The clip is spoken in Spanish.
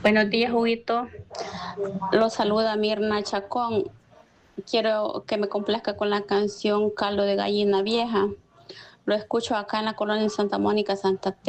Buenos días, Huguito. Lo saluda Mirna Chacón. Quiero que me complazca con la canción Caldo de Gallina Vieja. Lo escucho acá en la colonia Santa Mónica, Santa Teresa.